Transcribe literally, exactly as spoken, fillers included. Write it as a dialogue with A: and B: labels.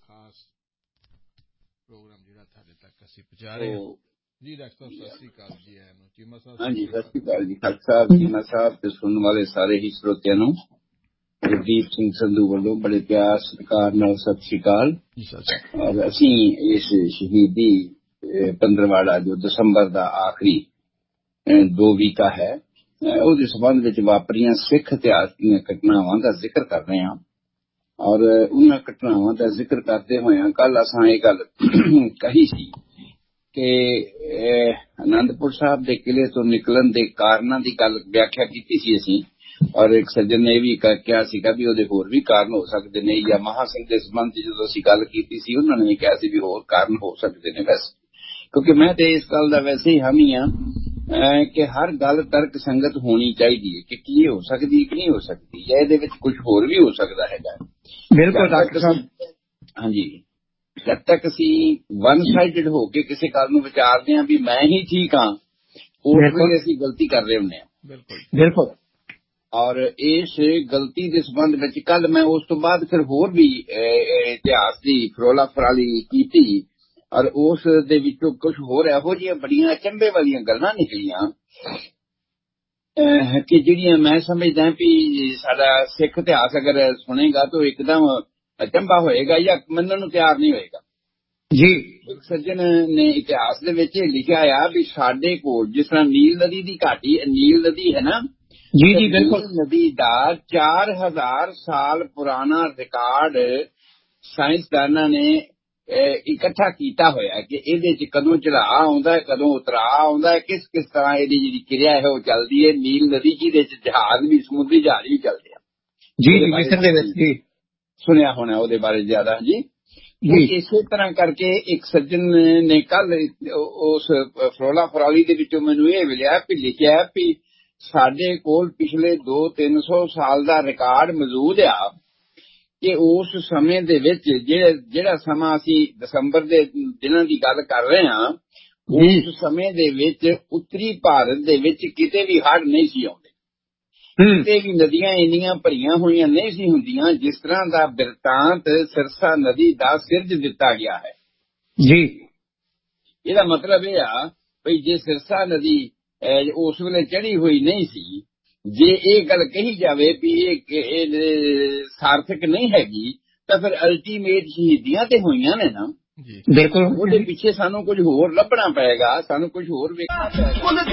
A: ਖਾਸ ਪ੍ਰੋਗਰਾਮ ਜਿਹੜਾ ਤੁਹਾਡੇ ਤੱਕ ਅਸੀਂ ਪਹੁੰਚਾ ਰਹੇ ਹਾਂ। ਜੀ ਡਾਕਟਰ ਸਾਹਿਬ ਸਤਿ ਸ੍ਰੀ ਅਕਾਲ ਜੀ। ਆਇਆਂ ਚੀਮਾ ਸਾਹਿਬ।
B: ਹਾਂਜੀ ਸਤਿ ਸ੍ਰੀ ਅਕਾਲ ਜੀ ਖਾਲਸਾ ਸਾਹਿਬ, ਚੀਮਾ ਸਾਹਿਬ ਤੇ ਸੁਣਨ ਵਾਲੇ ਸਾਰੇ ਹੀ ਸਰੋਤਿਆਂ ਨੂੰ ਗੁਰਦੀਪ ਸਿੰਘ ਸੰਧੂ ਵੱਲੋਂ ਬੜੇ ਪਿਆਰ ਸਤਿਕਾਰ ਨਾਲ ਸਤਿ ਸ੍ਰੀ ਅਕਾਲ। ਔਰ ਅਸੀਂ ਇਸ ਸ਼ਹੀਦੀ ਪੰਦਰਵਾੜਾ ਜੋ ਦਸੰਬਰ ਦਾ ਆਖਰੀ ਦੋ ਵੀਕਾ ਹੈ ਉਹਦੇ ਸੰਬੰਧ ਵਿੱਚ ਵਾਪਰੀਆਂ ਸਿੱਖ ਇਤਿਹਾਸ ਦੀਆਂ ਘਟਨਾਵਾਂ ਦਾ ਜ਼ਿਕਰ ਕਰ ਰਹੇ ਹਾਂ। ਔਰ ਉਹਨਾਂ ਘਟਨਾਵਾਂ ਦਾ ਜ਼ਿਕਰ ਕਰਦੇ ਹੋਇਆਂ ਕੱਲ ਅਸਾਂ ਇਹ ਗੱਲ ਕਹੀ ਸੀ ਕਿ ਅਨੰਦਪੁਰ ਸਾਹਿਬ ਦੇ ਕਿਲੇ ਤੋਂ ਨਿਕਲਣ ਦੇ ਕਾਰਨਾਂ ਦੀ ਗੱਲ ਵਿਆਖਿਆ ਕੀਤੀ ਸੀ ਅਸੀਂ। ਔਰ ਇੱਕ ਸੱਜਣ ਨੇ ਇਹ ਵੀ ਕਿਹਾ ਸੀਗਾ ਵੀ ਉਹਦੇ ਹੋਰ ਵੀ ਕਾਰਨ ਹੋ ਸਕਦੇ ਨੇ, ਜਾਂ ਮਹਾ ਸਿੰਘ ਦੇ ਸੰਬੰਧ ਚ ਜਦੋਂ ਅਸੀਂ ਗੱਲ ਕੀਤੀ ਸੀ ਉਹਨਾਂ ਨੇ ਵੀ ਕਿਹਾ ਸੀ ਵੀ ਹੋਰ ਕਾਰਨ ਹੋ ਸਕਦੇ ਨੇ। ਵੈਸੇ ਕਿਉਂਕਿ ਮੈਂ ਤੇ ਇਸ ਗੱਲ ਦਾ ਵੈਸੇ ਹੀ ਹਾਮੀ ਹਾਂ ਕਿ ਹਰ ਗੱਲ ਤਰਕ ਸੰਗਤ ਹੋਣੀ ਚਾਹੀਦੀ ਹੈ ਕਿ ਕੀ ਹੋ ਸਕਦੀ ਕਿ ਨਹੀਂ ਹੋ ਸਕਦੀ, ਜਾਂ ਇਹਦੇ ਵਿੱਚ ਕੁਝ ਹੋਰ ਵੀ ਹੋ ਸਕਦਾ ਹੈਗਾ।
C: ਬਿਲਕੁਲ ਡਾਕਟਰ ਸਾਹਿਬ।
B: ਹਾਂਜੀ, ਜਦ ਤੱਕ ਅਸੀਂ ਵਨ ਸਾਈਡਡ ਹੋ ਕੇ ਕਿਸੇ ਗੱਲ ਨੂੰ ਵਿਚਾਰਦੇ ਹਾਂ ਵੀ ਮੈਂ ਹੀ ਠੀਕ ਹਾਂ, ਉਸ ਵੇਲੇ ਅਸੀਂ ਗਲਤੀ ਕਰ ਰਹੇ ਹੁੰਦੇ ਹਾਂ।
A: ਬਿਲਕੁਲ
C: ਬਿਲਕੁਲ।
B: ਔਰ ਇਸ ਗਲਤੀ ਦੇ ਸੰਬੰਧ ਵਿੱਚ ਕੱਲ ਮੈਂ ਉਸ ਤੋਂ ਬਾਅਦ ਫਿਰ ਹੋਰ ਵੀ ਇਤਿਹਾਸ ਦੀ ਫਰੋਲਾ ਫਰਾਲੀ ਕੀਤੀ ਔਰ ਉਸ ਦੇ ਵਿੱਚੋਂ ਕੁਝ ਹੋਰ ਇਹੋ ਜਿਹੀਆਂ ਬੜੀਆਂ ਅਚੰਭੇ ਵਾਲੀਆਂ ਗੱਲਾਂ ਨਿਕਲੀਆਂ ਕਿ ਜਿਹੜੀਆਂ ਮੈਂ ਸਮਝਦਾ ਵੀ ਸਾਡਾ ਸਿੱਖ ਇਤਿਹਾਸ ਅਗਰ ਸੁਣੇਗਾ ਤਾਂ ਇੱਕਦਮ ਅਚੰਭਾ ਹੋਏਗਾ ਜਾਂ ਮੰਨਣ ਨੂੰ ਤਿਆਰ ਨਹੀਂ ਹੋਏਗਾ।
C: ਜੀ,
B: ਇੱਕ ਸੱਜਣ ਨੇ ਇਤਿਹਾਸ ਦੇ ਵਿੱਚ ਲਿਖਿਆ ਆ ਵੀ ਸਾਡੇ ਕੋਲ ਜਿਸ ਤਰ੍ਹਾਂ ਨੀਲ ਨਦੀ ਦੀ ਘਾਟੀ, ਨੀਲ ਨਦੀ ਹੈ ਨਾ
C: ਜੀ ਜੀ ਬਿਲਕੁਲ,
B: ਨਦੀ ਦਾ ਚਾਰ ਹਜ਼ਾਰ ਸਾਲ ਪੁਰਾਣਾ ਰਿਕਾਰਡ ਸਾਇੰਸਦਾਨਾਂ ਨੇ ਇਕੱਠਾ ਕੀਤਾ ਹੋਇਆ ਕਿ ਇਹਦੇ ਚ ਕਦੋਂ ਚੜਾਅ ਆਉਂਦਾ, ਕਦੋਂ ਉਤਰਾਅ ਆਉਂਦਾ, ਕਿਸ ਕਿਸ ਤਰ੍ਹਾਂ ਇਹਦੀ ਜਿਹੜੀ ਕਿਰਿਆ ਹੈ ਉਹ ਚੱਲਦੀ ਹੈ। ਨੀਲ ਨਦੀ ਜਿਹਦੇ ਚ ਜਹਾਜ਼ ਵੀ, ਸਮੁੰਦਰੀ ਜਹਾਜ਼ ਵੀ ਚੱਲਦੇ ਆ।
C: ਜੀ ਜੀ ਮਿਸਰ ਦੇ ਵਿੱਚ ਜੀ
B: ਸੁਣਿਆ ਹੋਣਾ ਉਹਦੇ ਬਾਰੇ ਜ਼ਿਆਦਾ। ਜੀ ਇਸੇ ਤਰ੍ਹਾਂ ਕਰਕੇ ਇੱਕ ਸੱਜਣ ਨੇ ਕੱਲ ਉਸ ਫਰੋਲਾ ਫਰਾਲੀ ਦੇ ਵਿੱਚੋਂ ਮੈਨੂੰ ਇਹ ਮਿਲਿਆ ਵੀ ਲਿਖਿਆ ਵੀ ਸਾਡੇ ਕੋਲ ਪਿਛਲੇ ਦੋ ਤਿੰਨ ਸੌ ਸਾਲ ਦਾ ਰਿਕਾਰਡ ਮੌਜੂਦ ਆ ਕਿ ਉਸ ਸਮੇਂ ਦੇ ਵਿੱਚ ਜਿਹੜਾ ਜਿਹੜਾ ਸਮਾਂ ਅਸੀਂ ਦਸੰਬਰ ਦੇ ਦਿਨਾਂ ਦੀ ਗੱਲ ਕਰ ਰਹੇ ਹਾਂ, ਉਸ ਸਮੇਂ ਦੇ ਵਿੱਚ ਉੱਤਰੀ ਭਾਰਤ ਦੇ ਵਿੱਚ ਕਿਤੇ ਵੀ ਹੜ੍ਹ ਨਹੀਂ ਸੀ ਆਉਂਦੇ, ਕਿਤੇ ਵੀ ਨਦੀਆਂ ਇੰਨੀਆਂ ਭਰੀਆਂ ਹੋਈਆਂ ਨਹੀਂ ਸੀ ਹੁੰਦੀਆਂ ਜਿਸ ਤਰ੍ਹਾਂ ਦਾ ਬਿਰਤਾਂਤ ਸਿਰਸਾ ਨਦੀ ਦਾ ਸਿਰਜ ਦਿੱਤਾ ਗਿਆ ਹੈ।
C: ਜੀ,
B: ਇਹਦਾ ਮਤਲਬ ਇਹ ਆ ਵੀ ਜੇ ਸਿਰਸਾ ਨਦੀ ਉਸ ਵੇਲੇ ਚੜੀ ਹੋਈ ਨਹੀਂ ਸੀ, ਜੇ ਇਹ ਗੱਲ ਕਹੀ ਜਾਵੇ ਵੀ ਇਹ ਸਾਰਥਕ ਨਹੀਂ ਹੈਗੀ ਤਾਂ ਫਿਰ ਅਲਟੀਮੇਟ ਸ਼ਹੀਦੀਆਂ ਤੇ ਹੋਈਆਂ ਨੇ ਨਾ।
C: ਬਿਲਕੁਲ,
B: ਉਹਦੇ ਪਿੱਛੇ ਸਾਨੂੰ ਕੁਝ ਹੋਰ ਲੱਭਣਾ ਪਏਗਾ, ਸਾਨੂੰ ਕੁਝ ਹੋਰ ਵੇਖਣਾ ਪਏਗਾ।